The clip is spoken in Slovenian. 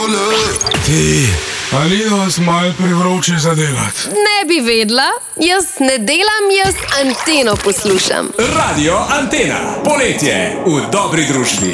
Ti, ali je vas malo prevroče za delati? Ne bi vedla, jaz ne delam, jaz Anteno poslušam. Radio Antena, poletje v dobri družbi.